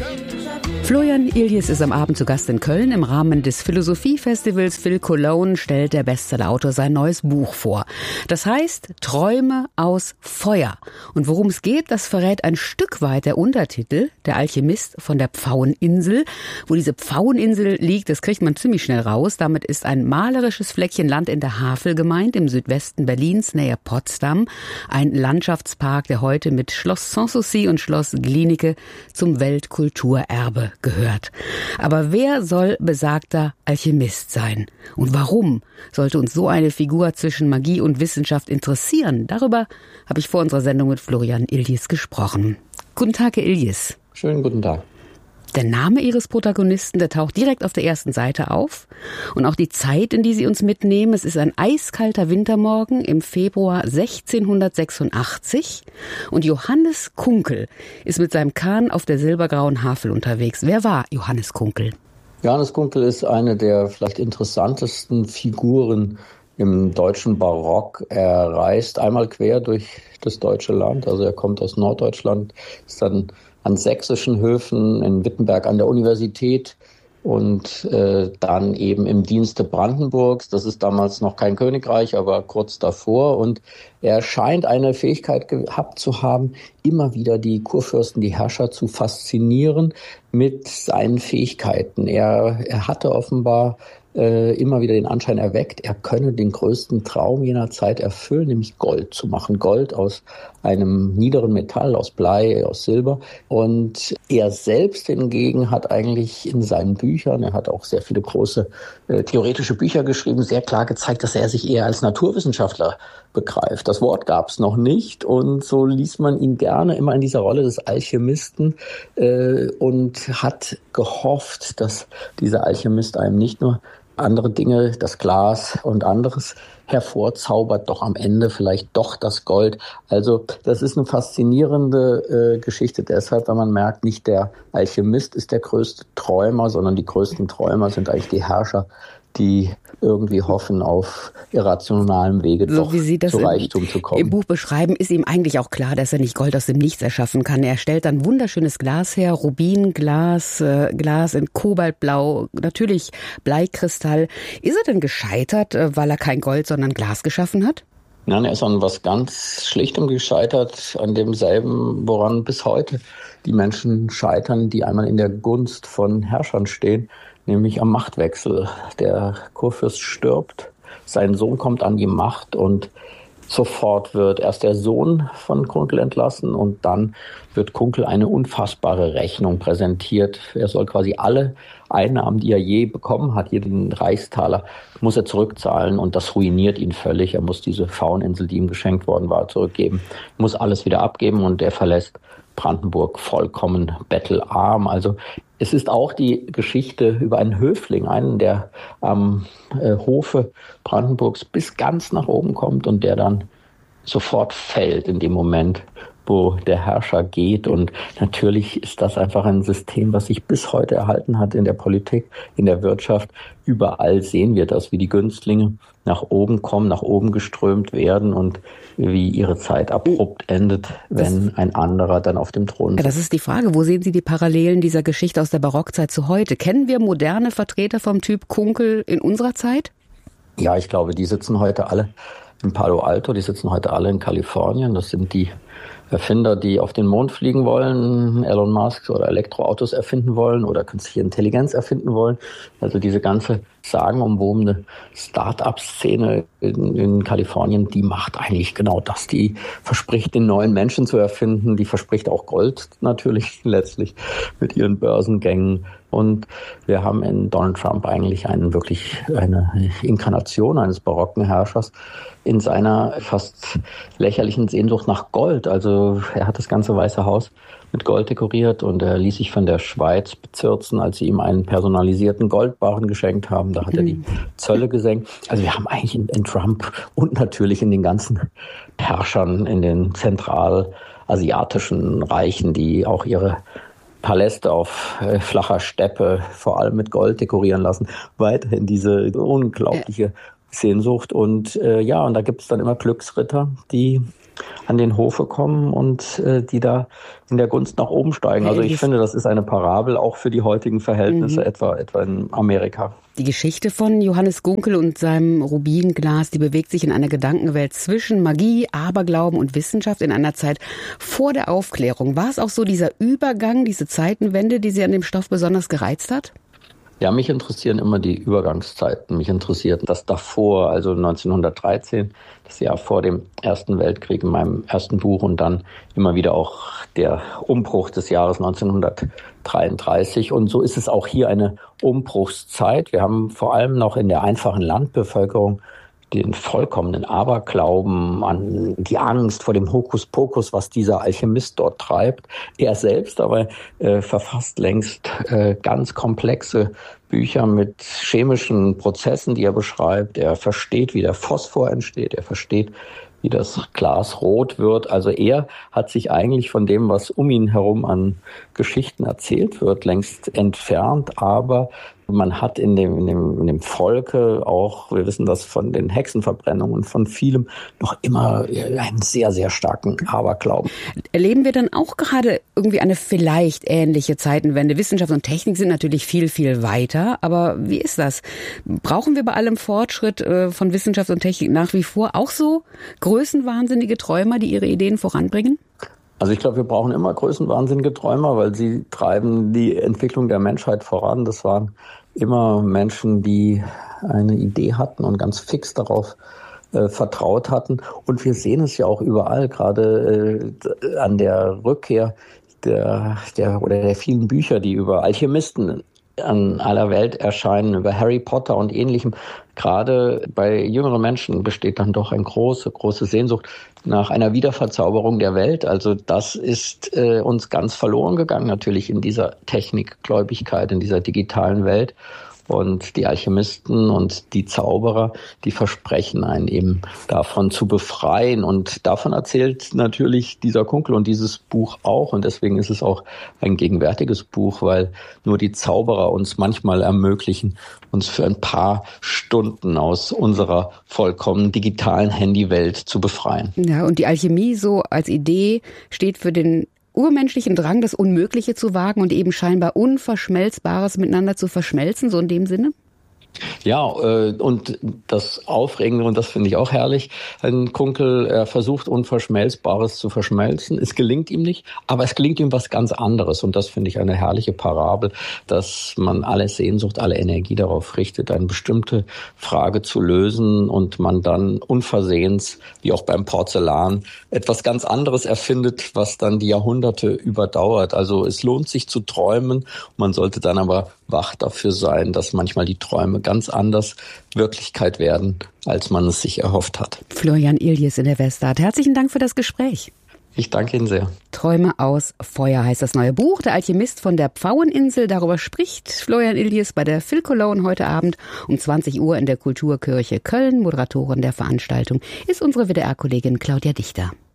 Florian Iljes ist am Abend zu Gast in Köln. Im Rahmen des Philosophiefestivals Phil Cologne stellt der Bestsellerautor sein neues Buch vor. Das heißt Träume aus Feuer. Und worum es geht, das verrät ein Stück weit der Untertitel, Der Alchemist von der Pfaueninsel. Wo diese Pfaueninsel liegt, das kriegt man ziemlich schnell raus. Damit ist ein malerisches Fleckchen Land in der Havel gemeint, im Südwesten Berlins, nähe Potsdam. Ein Landschaftspark, der heute mit Schloss Sanssouci und Schloss Glienicke zum Weltkulturerbe gehört. Aber wer soll besagter Alchemist sein? Und warum sollte uns so eine Figur zwischen Magie und Wissenschaft interessieren? Darüber habe ich vor unserer Sendung mit Florian Iljes gesprochen. Guten Tag, Herr Iljes. Schönen guten Tag. Der Name Ihres Protagonisten, der taucht direkt auf der ersten Seite auf. Und auch die Zeit, in die Sie uns mitnehmen. Es ist ein eiskalter Wintermorgen im Februar 1686. Und Johannes Kunkel ist mit seinem Kahn auf der silbergrauen Havel unterwegs. Wer war Johannes Kunkel? Johannes Kunkel ist eine der vielleicht interessantesten Figuren im deutschen Barock. Er reist einmal quer durch das deutsche Land. Also er kommt aus Norddeutschland, ist dann an sächsischen Höfen, in Wittenberg an der Universität und dann eben im Dienste Brandenburgs. Das ist damals noch kein Königreich, aber kurz davor. Und er scheint eine Fähigkeit gehabt zu haben, immer wieder die Kurfürsten, die Herrscher zu faszinieren mit seinen Fähigkeiten. Er hatte offenbar immer wieder den Anschein erweckt, er könne den größten Traum jener Zeit erfüllen, nämlich Gold zu machen. Gold aus einem niederen Metall, aus Blei, aus Silber. Und er selbst hingegen hat eigentlich in seinen Büchern, er hat auch sehr viele große theoretische Bücher geschrieben, sehr klar gezeigt, dass er sich eher als Naturwissenschaftler begreift. Das Wort gab es noch nicht und so ließ man ihn gerne immer in dieser Rolle des Alchemisten und hat gehofft, dass dieser Alchemist einem nicht nur andere Dinge, das Glas und anderes hervorzaubert, doch am Ende vielleicht doch das Gold. Also das ist eine faszinierende Geschichte deshalb, weil man merkt, nicht der Alchemist ist der größte Träumer, sondern die größten Träumer sind eigentlich die Herrscher, die irgendwie hoffen, auf irrationalem Wege so doch wie Sie das zu Reichtum zu kommen. Im Buch beschreiben, ist ihm eigentlich auch klar, dass er nicht Gold aus dem Nichts erschaffen kann. Er stellt dann wunderschönes Glas her, Rubinglas, Glas in Kobaltblau, natürlich Bleikristall. Ist er denn gescheitert, weil er kein Gold, sondern Glas geschaffen hat? Nein, er ist an was ganz Schlichtem gescheitert, an demselben, woran bis heute die Menschen scheitern, die einmal in der Gunst von Herrschern stehen, nämlich am Machtwechsel. Der Kurfürst stirbt, sein Sohn kommt an die Macht und sofort wird erst der Sohn von Kunkel entlassen und dann wird Kunkel eine unfassbare Rechnung präsentiert. Er soll quasi alle Einnahmen, die er je bekommen hat, jeden Reichstaler, muss er zurückzahlen und das ruiniert ihn völlig. Er muss diese Pfaueninsel, die ihm geschenkt worden war, zurückgeben, muss alles wieder abgeben und er verlässt Brandenburg vollkommen bettelarm. Also es ist auch die Geschichte über einen Höfling, einen, der am Hofe Brandenburgs bis ganz nach oben kommt und der dann sofort fällt in dem Moment, wo der Herrscher geht. Und natürlich ist das einfach ein System, was sich bis heute erhalten hat in der Politik, in der Wirtschaft. Überall sehen wir das, wie die Günstlinge nach oben kommen, nach oben geströmt werden und wie ihre Zeit abrupt endet, wenn ein anderer dann auf dem Thron sitzt. Das ist die Frage, wo sehen Sie die Parallelen dieser Geschichte aus der Barockzeit zu heute? Kennen wir moderne Vertreter vom Typ Kunkel in unserer Zeit? Ja, ich glaube, die sitzen heute alle in Palo Alto, die sitzen heute alle in Kalifornien. Das sind die Erfinder, die auf den Mond fliegen wollen, Elon Musk, oder Elektroautos erfinden wollen oder künstliche Intelligenz erfinden wollen. Also diese ganze sagenumwobene Start-up-Szene in Kalifornien, die macht eigentlich genau das. Die verspricht, den neuen Menschen zu erfinden. Die verspricht auch Gold natürlich letztlich mit ihren Börsengängen. Und wir haben in Donald Trump eigentlich eine Inkarnation eines barocken Herrschers in seiner fast lächerlichen Sehnsucht nach Gold. Also er hat das ganze Weiße Haus mit Gold dekoriert und er ließ sich von der Schweiz bezirzen, als sie ihm einen personalisierten Goldbarren geschenkt haben. Da hat er die Zölle gesenkt. Also wir haben eigentlich in Trump und natürlich in den ganzen Herrschern in den zentralasiatischen Reichen, die auch ihre Paläste auf flacher Steppe vor allem mit Gold dekorieren lassen, weiterhin diese unglaubliche Sehnsucht. Und und da gibt es dann immer Glücksritter, die an den Hofe kommen und die da in der Gunst nach oben steigen. Also ich finde, das ist eine Parabel auch für die heutigen Verhältnisse, etwa in Amerika. Die Geschichte von Johannes Gunkel und seinem Rubinglas, die bewegt sich in einer Gedankenwelt zwischen Magie, Aberglauben und Wissenschaft in einer Zeit vor der Aufklärung. War es auch so dieser Übergang, diese Zeitenwende, die Sie an dem Stoff besonders gereizt hat? Ja, mich interessieren immer die Übergangszeiten. Mich interessiert das davor, also 1913, das Jahr vor dem Ersten Weltkrieg in meinem ersten Buch und dann immer wieder auch der Umbruch des Jahres 1933. Und so ist es auch hier eine Umbruchszeit. Wir haben vor allem noch in der einfachen Landbevölkerung den vollkommenen Aberglauben, an die Angst vor dem Hokuspokus, was dieser Alchemist dort treibt. Er selbst aber verfasst längst ganz komplexe Bücher mit chemischen Prozessen, die er beschreibt. Er versteht, wie der Phosphor entsteht. Er versteht, wie das Glas rot wird. Also er hat sich eigentlich von dem, was um ihn herum an Geschichten erzählt wird, längst entfernt. Aber man hat in dem Volke auch, wir wissen das von den Hexenverbrennungen, von vielem, noch immer einen sehr, sehr starken Aberglauben. Erleben wir dann auch gerade irgendwie eine vielleicht ähnliche Zeitenwende? Wissenschaft und Technik sind natürlich viel, viel weiter. Aber wie ist das? Brauchen wir bei allem Fortschritt von Wissenschaft und Technik nach wie vor auch so größenwahnsinnige Träumer, die ihre Ideen voranbringen? Also ich glaube, wir brauchen immer größenwahnsinnige Träumer, weil sie treiben die Entwicklung der Menschheit voran. Das waren immer Menschen, die eine Idee hatten und ganz fix darauf vertraut hatten. Und wir sehen es ja auch überall, gerade an der Rückkehr der vielen Bücher, die über Alchemisten an aller Welt erscheinen, über Harry Potter und Ähnlichem. Gerade bei jüngeren Menschen besteht dann doch eine große, große Sehnsucht nach einer Wiederverzauberung der Welt. Also das ist uns ganz verloren gegangen, natürlich in dieser Technikgläubigkeit, in dieser digitalen Welt. Und die Alchemisten und die Zauberer, die versprechen einen eben davon zu befreien. Und davon erzählt natürlich dieser Gunkel und dieses Buch auch. Und deswegen ist es auch ein gegenwärtiges Buch, weil nur die Zauberer uns manchmal ermöglichen, uns für ein paar Stunden aus unserer vollkommen digitalen Handywelt zu befreien. Ja, und die Alchemie so als Idee steht für den urmenschlichen Drang, das Unmögliche zu wagen und eben scheinbar Unverschmelzbares miteinander zu verschmelzen, so in dem Sinne? Ja, und das Aufregende, und das finde ich auch herrlich, ein Gunkel, er versucht Unverschmelzbares zu verschmelzen. Es gelingt ihm nicht, aber es gelingt ihm was ganz anderes. Und das finde ich eine herrliche Parabel, dass man alle Sehnsucht, alle Energie darauf richtet, eine bestimmte Frage zu lösen und man dann unversehens, wie auch beim Porzellan, etwas ganz anderes erfindet, was dann die Jahrhunderte überdauert. Also es lohnt sich zu träumen, man sollte dann aber wach dafür sein, dass manchmal die Träume ganz anders Wirklichkeit werden, als man es sich erhofft hat. Florian Illies in der Westart. Herzlichen Dank für das Gespräch. Ich danke Ihnen sehr. Träume aus Feuer heißt das neue Buch. Der Alchemist von der Pfaueninsel. Darüber spricht Florian Illies bei der Phil Cologne heute Abend um 20 Uhr in der Kulturkirche Köln. Moderatorin der Veranstaltung ist unsere WDR-Kollegin Claudia Dichter.